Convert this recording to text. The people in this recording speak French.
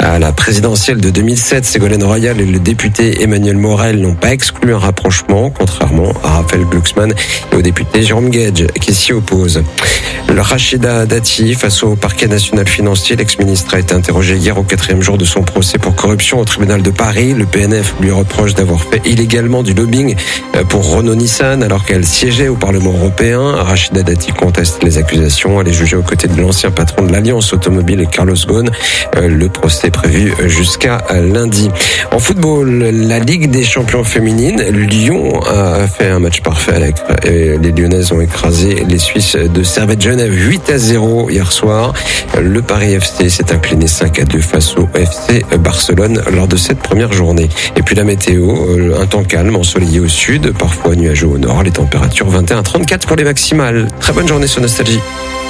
À la présidentielle de 2007, Ségolène Royal et le député Emmanuel Morel n'ont pas exclu un rapprochement, contrairement à Raphaël Glucksmann et au député Jérôme Guedj qui s'y oppose. Le Rachida Dati, face au parquet national financier, l'ex-ministre a été interrogé hier au 4e jour de son procès pour corruption au tribunal de Paris. Le PNF lui reproche d'avoir fait illégalement du lobbying pour Renault-Nissan alors qu'elle siégeait au Parlement européen. Rachida Dati conteste les accusations. Elle est jugée aux côtés de l'ancien patron de l'Alliance automobile Carlos Ghosn. Le procès est prévu jusqu'à lundi. En football, la Ligue des champions féminines, Lyon a fait un match parfait. Les Lyonnaises ont écrasé les Suisses de Servette Genève 8-0 hier soir. Le Paris FC s'est incliné 5-2 face au FC Barcelone lors de cette première journée. Et puis la météo, un temps calme, ensoleillé au sud, parfois nuageux au nord. Les températures 21 à 34 pour les maximales. Très bonne journée sur Nostalgie.